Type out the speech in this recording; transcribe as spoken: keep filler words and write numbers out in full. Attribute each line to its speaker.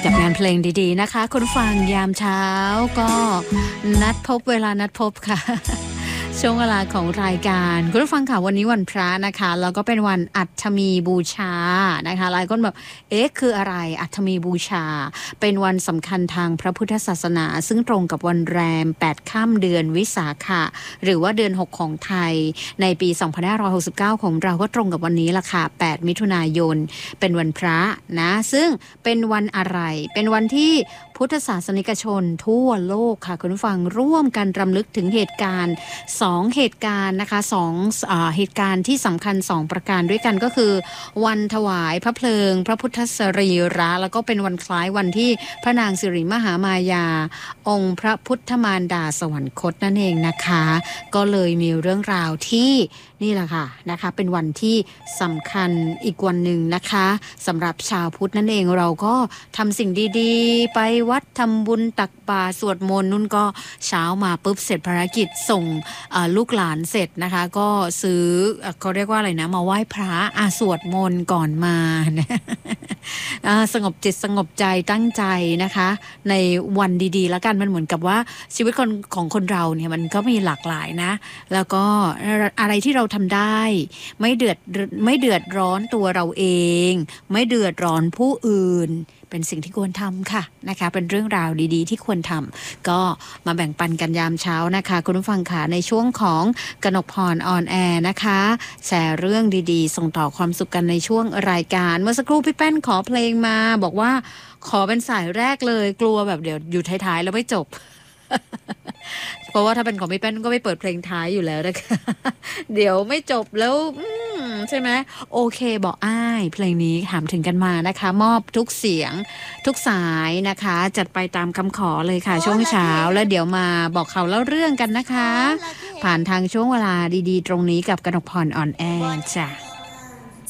Speaker 1: กับงานเพลงดีๆนะคะคุณฟังยามเช้าก็นัดพบเวลานัดพบค่ะ ช่วงเวลาของรายการคุณผู้ฟังค่ะวันนี้วันพระนะคะแล้วก็เป็นวันอัฐมีบูชานะคะหลายคนแบบเอ๊ะคืออะไรอัฐมีบูชาเป็นวันสำคัญทางพระพุทธศาสนาซึ่งตรงกับวันแรมแปดค่ำเดือนวิสาขะหรือว่าเดือนหกของไทยในปีสองพันห้าร้อยหกสิบเก้าของเราก็ตรงกับวันนี้ล่ะค่ะแปดมิถุนายนเป็นวันพระนะซึ่งเป็นวันอะไรเป็นวันที่พุทธศาสนิกชนทั่วโลกค่ะคุณผู้ฟังร่วมกันรำลึกถึงเหตุการณ์สองเหตุการณ์นะคะสองเอ่อเหตุการณ์ที่สำคัญสองประการด้วยกันก็คือวันถวายพระเพลิงพระพุทธสรีระแล้วก็เป็นวันคล้ายวันที่พระนางสิริมหามายาองค์พระพุทธมารดาสวรรคตนั่นเองนะคะก็เลยมีเรื่องราวที่นี่แหละค่ะนะคะเป็นวันที่สำคัญอีกวันหนึ่งนะคะสำหรับชาวพุทธนั่นเองเราก็ทำสิ่งดีๆไปวัดทำบุญตักบาตรสวดมนต์นุ่นก็เช้ามาปุ๊บเสร็จภารกิจส่งลูกหลานเสร็จนะคะก็ซื้อเขาเรียกว่าอะไรนะมาไหว้พระอ่ะสวดมนต์ก่อนมานะสงบจิตสงบใจตั้งใจนะคะในวันดีๆแล้วกันมันเหมือนกับว่าชีวิตคนของคนเราเนี่ยมันก็มีหลากหลายนะแล้วก็อะไรที่เราทำได้ไม่เดือดไม่เดือดร้อนตัวเราเองไม่เดือดร้อนผู้อื่นเป็นสิ่งที่ควรทำค่ะนะคะเป็นเรื่องราวดีๆที่ควรทำก็มาแบ่งปันกันยามเช้านะคะคุณผู้ฟังค่ะในช่วงของกนกพรออนแอร์นะคะแชร์เรื่องดีๆส่งต่อความสุขกันในช่วงรายการเมื่อสักครู่พี่แป้นขอเพลงมาบอกว่าขอเป็นสายแรกเลยกลัวแบบเดี๋ยวอยู่ท้ายๆแล้วไม่จบ เพราะว่าถ้าเป็นของพี่แป้นก็ไม่เปิดเพลงท้ายอยู่แล้วนะคะเดี๋ยวไม่จบแล้วใช่ไหมโอเคบอกอ้ายเพลงนี้ถามถึงกันมานะคะมอบทุกเสียงทุกสายนะคะจัดไปตามคำขอเลยค่ะช่วงเช้าแล้วเดี๋ยวมาบอกข่าวเล่าเรื่องกันนะคะผ่านทางช่วงเวลาดีๆตรงนี้กับกนกพรออนแอร์จ้ะ